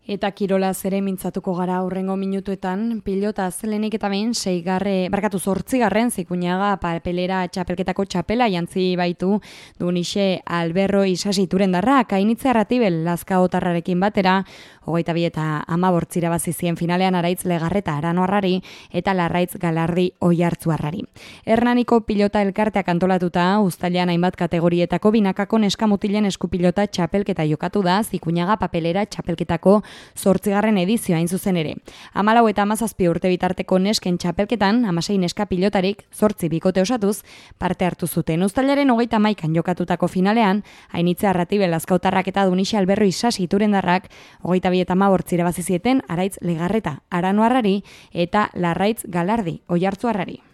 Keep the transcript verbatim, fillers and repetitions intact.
Eta kirolaz ere mintzatuko gara aurrengo minutuetan, pilota zelenik eta behin seigarre, barkatu zortzigarren Zikuñaga papelera txapelketako txapela jantzi baitu Dunixe Alberro Isasituren darra, Kainitze Arratibel Lazkaotarrarekin batera, hogeita bi eta hamabost irabazizien finalean Araitz Legarreta Aranoarrari eta Larraitz Galardi Oiartzuarrari. Hernaniko pilota elkarteak antolatuta, uztailean hainbat kategorietako binakako neskamutilen eskupilota txapelketa jokatu da Zikuñaga papelera txapelketako zortzigarren edizioa hain zuzen ere. Hamalau eta hamazazpi urte bitarteko nesken txapelketan, hamasei neska pilotarik, zortzi bikote osatuz, parte hartu zuten. Uztailaren hogeita hamaikan jokatutako finalean, Ainitze Arratibel Lazkaotarrak eta Dunixe Alberro Isasituren darrak, hogeita bi eta hamabost irabazi zieten Araitz Legarreta Aranoarrari eta Larraitz Galardi Oiartzuarrari.